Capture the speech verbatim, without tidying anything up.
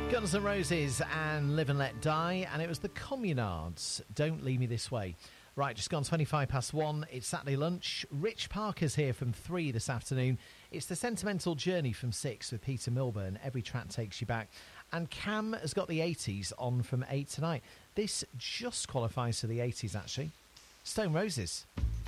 Guns N' Roses and Live and Let Die, and it was the Communards, Don't Leave Me This Way. Right, just gone twenty-five past one. It's Saturday lunch. Rich Parker's here from three this afternoon. It's the Sentimental Journey from six with Peter Milburn. Every track takes you back. And Cam has got the eighties on from eight tonight. This just qualifies for the eighties, actually. Stone Roses.